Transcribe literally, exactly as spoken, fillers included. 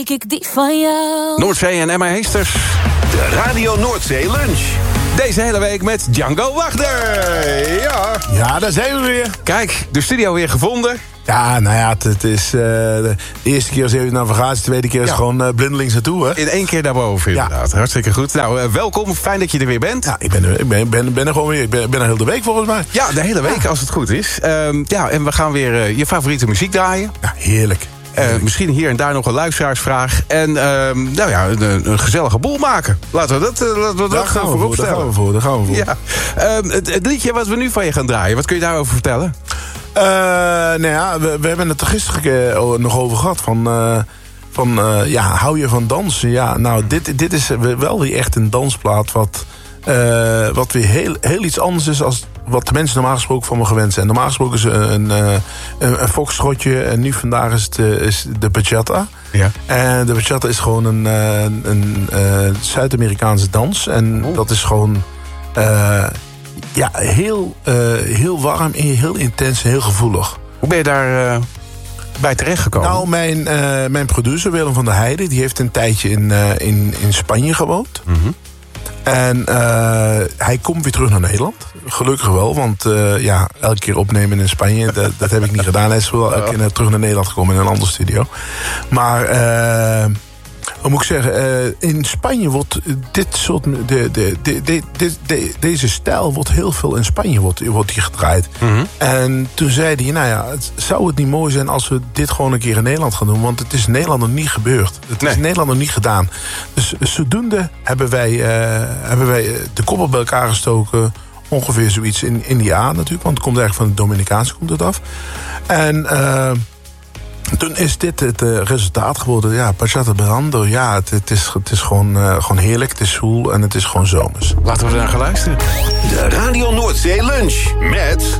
kreeg ik die van jou. Noordzee en Emma Heesters. De Radio Noordzee Lunch. Deze hele week met Django Wagner. Ja. Ja, daar zijn we weer. Kijk, de studio weer gevonden. Ja, nou ja, het, het is... Uh, de eerste keer is even navigatie, de tweede keer is ja. gewoon uh, blindelings naartoe, hè? In één keer daarboven, inderdaad. Ja. Hartstikke goed. Nou, uh, welkom. Fijn dat je er weer bent. Ja, ik ben er, ik ben, ben, ben er gewoon weer. Ik ben, ben er heel de week, volgens mij. Ja, de hele week, ja. als het goed is. Uh, ja, en we gaan weer uh, je favoriete muziek draaien. Ja, heerlijk. Uh, misschien hier en daar nog een luisteraarsvraag. En uh, nou ja, een, een gezellige boel maken. Laten we dat, uh, laten we dat gaan voorop stellen. Daar gaan we voor, daar gaan we voor. Ja. Uh, het, het liedje wat we nu van je gaan draaien, wat kun je daarover vertellen? Uh, nou ja, we, we hebben het er gisteren uh, nog over gehad. Van, uh, van uh, ja, hou je van dansen? Ja, nou, dit, dit is wel weer echt een dansplaat wat... Uh, wat weer heel, heel iets anders is als wat de mensen normaal gesproken van me gewend zijn. Normaal gesproken is een, een, een, een foxtrotje en nu vandaag is, het, is de bachata. Ja. En de bachata is gewoon een, een, een, een Zuid-Amerikaanse dans. En oh. dat is gewoon uh, ja, heel, uh, heel warm, heel intens en heel gevoelig. Hoe ben je daar... Uh... bij terechtgekomen? Nou, mijn, uh, mijn producer Willem van der Heijden, die heeft een tijdje in, uh, in, in Spanje gewoond. Mm-hmm. En uh, hij komt weer terug naar Nederland. Gelukkig wel, want uh, ja, elke keer opnemen in Spanje, dat, dat heb ik niet gedaan. Hij is wel elke keer terug naar Nederland gekomen in een andere studio. Maar uh, hoe moet ik zeggen, uh, in Spanje wordt dit soort, de, de, de, de, de, de, deze stijl wordt heel veel in Spanje wordt, wordt hier gedraaid. Mm-hmm. En toen zei hij, nou ja, het, zou het niet mooi zijn als we dit gewoon een keer in Nederland gaan doen? Want het is in Nederland nog niet gebeurd. Het nee. is in Nederland nog niet gedaan. Dus zodoende hebben wij, uh, hebben wij de koppel bij elkaar gestoken. Ongeveer zoiets in, in die aan natuurlijk, want het komt eigenlijk van de Dominicaanse komt het af. En... Uh, toen is dit het uh, resultaat geworden. Ja, Bachata Brando. Ja, het, het, is, het is gewoon, uh, gewoon heerlijk. Het is zwoel en het is gewoon zomers. Laten we er naar gaan luisteren. De Radio Noordzee Lunch met